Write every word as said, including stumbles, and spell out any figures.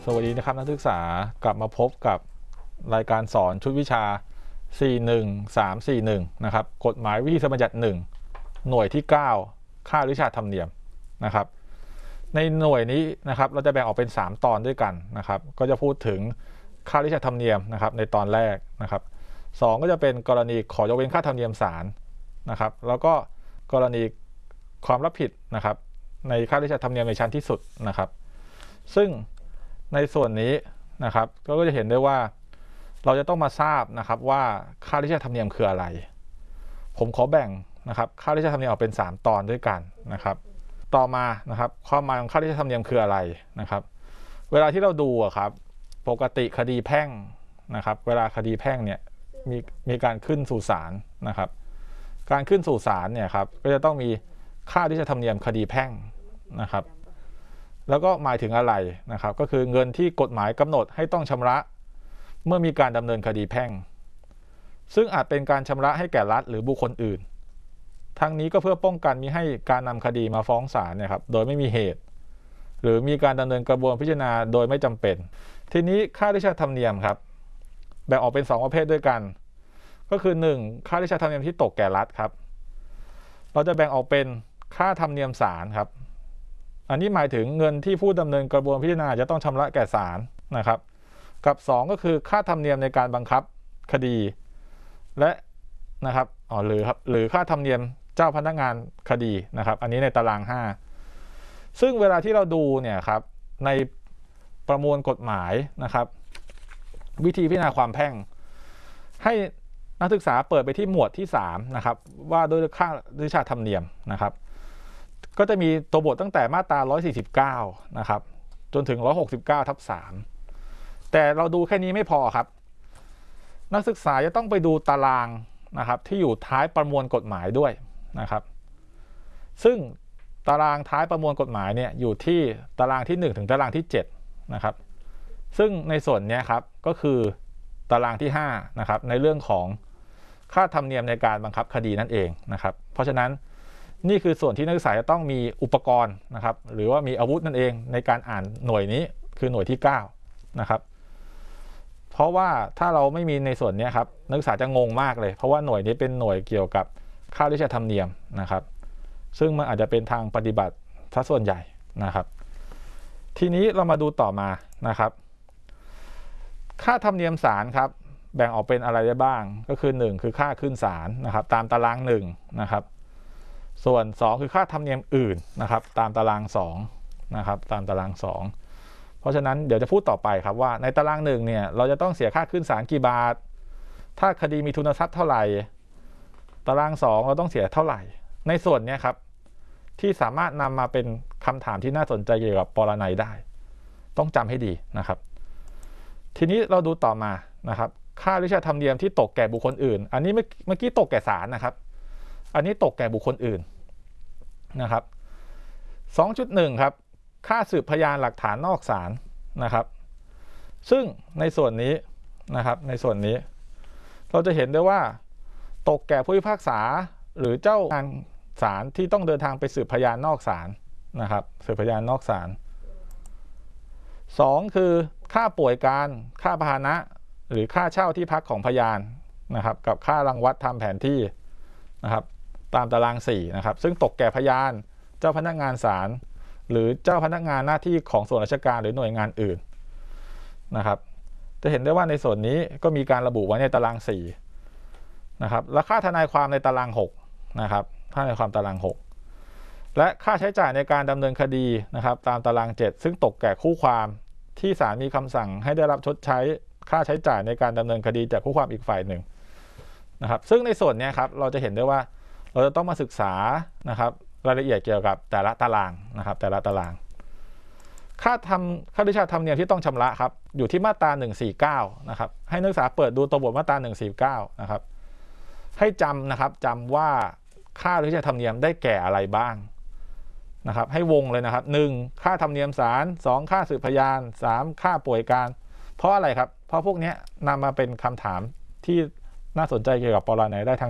สวัสดีนะครับนักศึกษากลับมาพบกับรายการสอนชุดวิชา สี่หนึ่งสามสี่หนึ่ง นะครับกฎหมายวิธีสมบัญญัติหนึ่งหน่วยที่ เก้า ค่าวิชาธรรมเนียมนะครับในหน่วยนี้นะครับเราจะแบ่งออกเป็นสามตอนด้วยกันนะครับก็จะพูดถึงค่าวิชาธรรมเนียมนะครับในตอนแรกนะครับสองก็จะเป็นกรณีขอยกเว้นค่าธรรมเนียมศาลนะครับแล้วก็กรณีความรับผิดนะครับในค่าวิชาธรรมเนียมในชั้นที่สุดนะครับซึ่งในส่วนนี้นะครับก็จะเห็นได้ว่าเราจะต้องมาทราบนะครับว่าค่าวิชาธรรมเนียมคืออะไรผมขอแบ่งนะครับค่าวิชาธรรมเนียมออกเป็นสามตอนด้วยกันนะครับต่อมานะครับความหมายของค่าวิชาธรรมเนียมคืออะไรนะครับเวลาที่เราดูอะครับปกติคดีแพ่งนะครับเวลาคดีแพ่งเนี่ยมีมีการขึ้นสู่ศาลนะครับการขึ้นสู่ศาลเนี่ยครับก็จะต้องมีค่าวิชาธรรมเนียมคดีแพ่งนะครับแล้วก็หมายถึงอะไรนะครับก็คือเงินที่กฎหมายกำหนดให้ต้องชำระเมื่อมีการดำเนินคดีแพ่งซึ่งอาจเป็นการชำระให้แก่รัฐหรือบุคคลอื่นทั้งนี้ก็เพื่อป้องกันมิให้การนำคดีมาฟ้องศาลเนี่ยครับโดยไม่มีเหตุหรือมีการดำเนินกระบวนพิจารณาโดยไม่จำเป็นทีนี้ค่าวิชาธรรมเนียมครับแบ่งออกเป็นสองประเภทด้วยกันก็คือหนึ่งค่าวิชาธรรมเนียมที่ตกแก่รัฐครับเราจะแบ่งออกเป็นค่าธรรมเนียมศาลครับอันนี้หมายถึงเงินที่ผู้ดำเนินกระบวนพิจารณาจะต้องชำระแก่ศาลนะครับกับสองก็คือค่าธรรมเนียมในการบังคับคดีและนะครับอ๋อหรือครับหรือค่าธรรมเนียมเจ้าพนักงานคดีนะครับอันนี้ในตารางห้าซึ่งเวลาที่เราดูเนี่ยครับในประมวลกฎหมายนะครับวิธีพิจารณาความแพ่งให้นักศึกษาเปิดไปที่หมวดที่สามนะครับว่าด้วยค่าวิชาธรรมเนียมนะครับก็จะมีตัวบทตั้งแต่มาตราหนึ่งร้อยสี่สิบเก้านะครับจนถึงหนึ่งร้อยหกสิบเก้าทับสามแต่เราดูแค่นี้ไม่พอครับนักศึกษาจะต้องไปดูตารางนะครับที่อยู่ท้ายประมวลกฎหมายด้วยนะครับซึ่งตารางท้ายประมวลกฎหมายเนี่ยอยู่ที่ตารางที่หนึ่งถึงตารางที่เจ็ดนะครับซึ่งในส่วนนี้ครับก็คือตารางที่ห้านะครับในเรื่องของค่าธรรมเนียมในการบังคับคดีนั่นเองนะครับเพราะฉะนั้นนี่คือส่วนที่นักศึกษาจะต้องมีอุปกรณ์นะครับหรือว่ามีอาวุธนั่นเองในการอ่านหน่วยนี้คือหน่วยที่เก้านะครับเพราะว่าถ้าเราไม่มีในส่วนนี้ครับนักศึกษาจะงงมากเลยเพราะว่าหน่วยนี้เป็นหน่วยเกี่ยวกับค่าวิชาธรรมเนียมนะครับซึ่งมันอาจจะเป็นทางปฏิบัติซะส่วนใหญ่นะครับทีนี้เรามาดูต่อมานะครับค่าธรรมเนียมศาลครับแบ่งออกเป็นอะไรได้บ้างก็คือหนึ่งคือค่าขึ้นศาลนะครับตามตารางหนึ่งนะครับส่วนสองคือค่าธรรมเนียมอื่นนะครับตามตารางสองนะครับตามตารางสองเพราะฉะนั้นเดี๋ยวจะพูดต่อไปครับว่าในตารางหนึ่งเนี่ยเราจะต้องเสียค่าขึ้นศาลกี่บาทถ้าคดีมีทุนทรัพย์เท่าไหร่ตารางสองเราต้องเสียเท่าไหร่ในส่วนนี้ครับที่สามารถนำมาเป็นคำถามที่น่าสนใจเกี่ยวกับปรนัยได้ต้องจำให้ดีนะครับทีนี้เราดูต่อมานะครับค่าวิชาธรรมเนียมที่ตกแก่บุคคลอื่นอันนี้เมื่อกี้ตกแก่ศาลนะครับอันนี้ตกแก่บุคคลอื่นนะครับ สองจุดหนึ่ง ครับค่าสืบพยานหลักฐานนอกศาลนะครับซึ่งในส่วนนี้นะครับในส่วนนี้เราจะเห็นได้ว่าตกแก่ผู้พิพากษาหรือเจ้างานศาลที่ต้องเดินทางไปสืบพยานนอกศาลนะครับสืบพยานนอกศาลสองคือค่าป่วยการค่าพาหนะหรือค่าเช่าที่พักของพยานนะครับกับค่ารังวัดทำแผนที่นะครับตามตารางสี่นะครับซึ่งตกแก่พยานเจ้าพนักงานศาลหรือเจ้าพนักงานหน้าที่ของส่วนราชการหรือหน่วยงานอื่นนะครับจะเห็นได้ว่าในส่วนนี้ก็มีการระบุไว้ในตารางสี่นะครับและค่าทนายความในตารางหกนะครับค่าทนายความตารางหกและค่าใช้จ่ายในการดำเนินคดีนะครับตามตารางเจ็ดซึ่งตกแก่คู่ความที่ศาลมีคำสั่งให้ได้รับชดใช้ค่าใช้จ่ายในการดำเนินคดีจากคู่ความอีกฝ่ายหนึ่งนะครับซึ่งในส่วนนี้ครับเราจะเห็นได้ว่าเราจะต้องมาศึกษานะครับรายละเอียดเกี่ยวกับแต่ละตารางนะครับแต่ละตารางค่าทำค่าวิชาธรรมเนียมที่ต้องชำระครับอยู่ที่มาตราหนึ่งสี่เก้านะครับให้นักศึกษาเปิดดูตัวบทมาตราหนึ่งสี่เก้านะครับให้จำนะครับจำว่าค่าวิชาธรรมเนียมได้แก่อะไรบ้างนะครับให้วงเลยนะครับหนึ่งค่าธรรมเนียมศาลสองค่าสืบพยานสามค่าป่วยการเพราะอะไรครับเพราะพวกนี้นำมาเป็นคำถามที่น่าสนใจเกี่ยวกับปรนัยได้ทั้ง